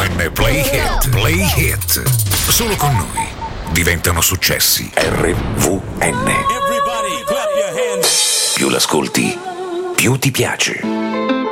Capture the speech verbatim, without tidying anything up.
N Play Hit. Play Hit. Solo con noi diventano successi. R V N. Everybody clap your hands. Più l'ascolti, più ti piace.